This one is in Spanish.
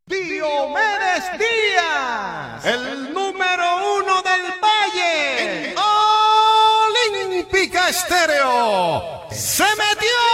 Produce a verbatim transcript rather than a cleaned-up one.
Diomedes Díaz, el número uno del Valle, en Olímpica Estéreo, se metió.